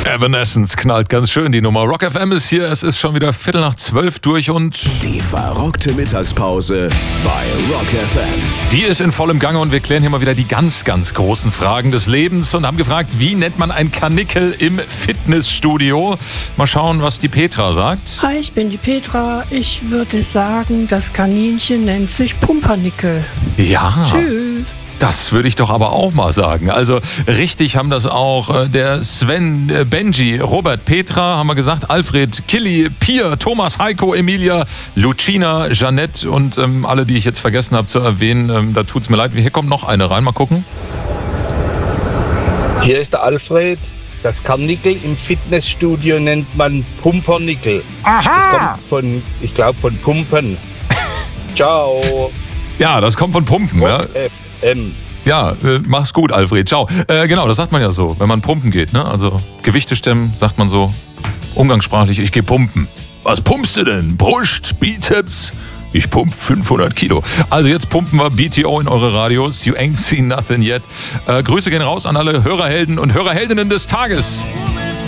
Evanescence knallt ganz schön die Nummer. Rock FM ist hier, es ist schon wieder 11:45 durch und... Die verrockte Mittagspause bei Rock FM. Die ist in vollem Gange und wir klären hier mal wieder die ganz, ganz großen Fragen des Lebens und haben gefragt, wie nennt man ein Karnickel im Fitnessstudio? Mal schauen, was die Petra sagt. Hi, ich bin die Petra. Ich würde sagen, das Kaninchen nennt sich Pumpernickel. Ja. Tschüss. Das würde ich doch aber auch mal sagen. Also richtig haben das auch der Sven, Benji, Robert, Petra, haben wir gesagt, Alfred, Killy, Pia, Thomas, Heiko, Emilia, Lucina, Jeanette und alle, die ich jetzt vergessen habe zu erwähnen. Da tut's mir leid. Hier kommt noch eine rein. Mal gucken. Hier ist der Alfred. Das Karnickel im Fitnessstudio nennt man Pumpernickel. Aha! Das kommt von, ich glaube, von Pumpen. Ciao. Ja, das kommt von Pumpen. Ja. FM. Ja, mach's gut, Alfred. Ciao. Genau, das sagt man ja so, wenn man pumpen geht. Ne? Also Gewichte stemmen, sagt man so umgangssprachlich, ich gehe pumpen. Was pumpst du denn? Brust, Bizeps? Ich pump 500 Kilo. Also jetzt pumpen wir BTO in eure Radios. You ain't seen nothing yet. Grüße gehen raus an alle Hörerhelden und Hörerheldinnen des Tages.